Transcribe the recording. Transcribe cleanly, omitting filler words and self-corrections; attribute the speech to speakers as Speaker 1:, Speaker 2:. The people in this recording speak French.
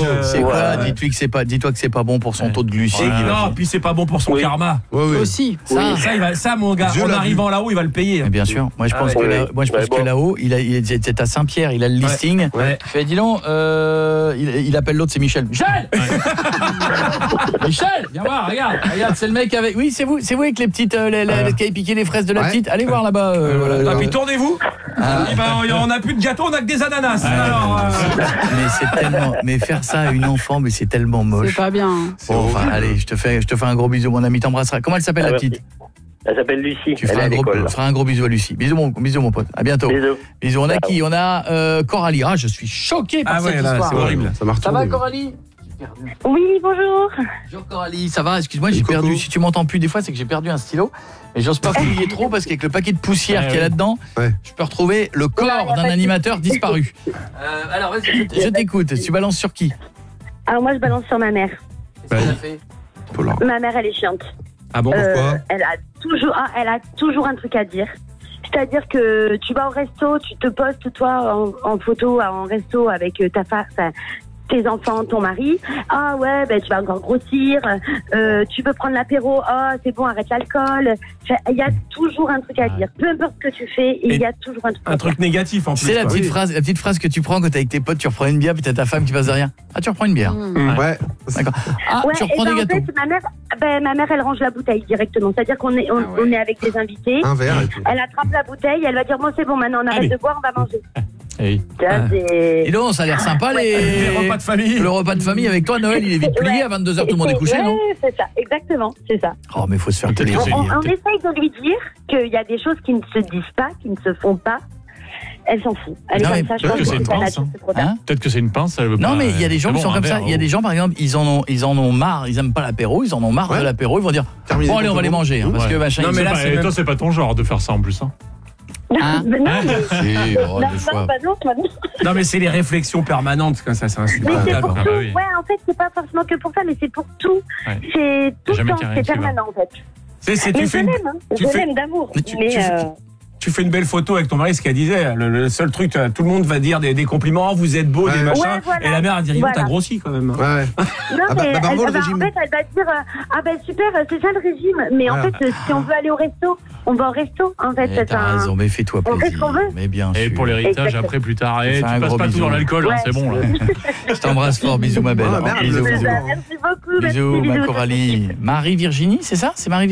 Speaker 1: C'est quoi? Dis-toi que c'est pas bon pour son taux de glucides.
Speaker 2: Non, puis c'est pas bon pour son karma.
Speaker 3: Aussi.
Speaker 2: Ça, mon gars, en arrivant là-haut, il va le payer.
Speaker 1: Bien sûr. Moi, je pense que là-haut, il est à Saint-Pierre, il a le listing. Il fait, dis donc, il appelle l'autre, c'est Michel. Michel, viens voir, regarde, c'est le mec avec. Oui, c'est vous avec les petites, qui avaient piqué les fraises de la petite. Allez voir là-bas.
Speaker 2: Puis tournez-vous. On n'a plus de gâteau, on a que des ananas.
Speaker 1: Mais c'est tellement, mais faire ça à une enfant, mais c'est tellement moche.
Speaker 3: C'est pas bien.
Speaker 1: Bon, allez, je te fais un gros bisou, mon ami, t'embrasseras. Comment elle s'appelle la petite?
Speaker 4: Elle s'appelle Lucie.
Speaker 1: Tu feras un gros bisou à Lucie. Bisous mon pote. À bientôt. Bisous. On a qui? On a Coralie. Je suis choqué par cette histoire.
Speaker 2: C'est horrible.
Speaker 1: Ça va Coralie?
Speaker 5: Oui, bonjour.
Speaker 1: Bonjour Coralie, ça va? Excuse-moi, j'ai perdu. Si tu m'entends plus des fois, c'est que j'ai perdu un stylo. Et j'ose pas fouiller trop parce qu'avec le paquet de poussière qu'il y a là-dedans, je peux retrouver le corps d'un animateur disparu. Alors, vas-y, je t'écoute. Tu balances sur qui?
Speaker 5: Alors moi, je balance sur ma mère.
Speaker 1: Qu'est-ce qu'elle a fait?
Speaker 5: Ma mère, elle est chiante.
Speaker 2: Ah bon, pourquoi?
Speaker 5: Elle a toujours un truc à dire. C'est-à-dire que tu vas au resto, tu te postes toi en photo en resto avec ta femme, tes enfants, ton mari. Ah ouais, tu vas encore grossir. Tu veux prendre l'apéro. Ah, c'est bon, arrête l'alcool. Il y a toujours un truc à dire. Peu importe ce que tu fais, il y a toujours un truc.
Speaker 2: Un truc négatif en plus.
Speaker 1: C'est la petite phrase que tu prends quand t'es avec tes potes, tu reprends une bière, puis t'as ta femme qui passe derrière. Ah, tu reprends une bière.
Speaker 6: Ouais.
Speaker 1: D'accord. Tu reprends des gâteaux.
Speaker 5: En fait, ma mère, elle range la bouteille directement. C'est-à-dire qu'on est, on est avec des invités.
Speaker 6: Un verre.
Speaker 5: Elle attrape la bouteille, elle va dire, bon, c'est bon, maintenant on arrête de boire, on va manger.
Speaker 1: Et donc, ça a l'air sympa les
Speaker 2: repas de famille.
Speaker 1: Le repas de famille avec toi, Noël, il est vite plié à 22h, tout le monde est couché, non?
Speaker 5: C'est ça, exactement, c'est ça.
Speaker 1: Oh, mais il faut se faire plaisir.
Speaker 5: On essaye de lui dire qu'il y a des choses qui ne se disent pas, qui ne se font pas. Elle s'en fout. Elle est comme ça, je pense que c'est une pince.
Speaker 7: Peut-être que c'est une pince.
Speaker 1: Non, mais il y a des gens qui sont comme ça. Il y a des gens, par exemple, ils en ont marre. Ils aiment pas l'apéro. Ils en ont marre de l'apéro. Ils vont dire bon, allez, on va les manger. Parce que machin.
Speaker 7: Non, mais là, c'est pas ton genre de faire ça en plus.
Speaker 2: Non, mais c'est les réflexions permanentes comme ça, c'est insupportable.
Speaker 5: Mais c'est pour tout. Ouais, en fait, c'est pas forcément que pour ça, mais c'est pour tout. C'est tout le temps, c'est permanent en fait. Je l'aime d'amour.
Speaker 2: Tu fais une belle photo avec ton mari, ce qu'elle disait. Le seul truc, tout le monde va dire des compliments, vous êtes beau, des machins. Et la mère, elle dit, t'as grossi quand même.
Speaker 5: Non, mais en fait, elle va dire, super, c'est ça le régime. Mais en fait, si on veut aller au resto, on va au resto. En fait,
Speaker 1: t'as raison, mais fais-toi plaisir.
Speaker 5: On fait ce qu'on veut.
Speaker 1: Mais bien sûr.
Speaker 7: Et pour l'héritage, après, plus tard, tu passes pas tout dans l'alcool, c'est bon.
Speaker 1: Je t'embrasse fort, bisous ma belle.
Speaker 5: Merci beaucoup.
Speaker 1: Bisous ma Coralie. Marie-Virginie, c'est ça? C'est Marie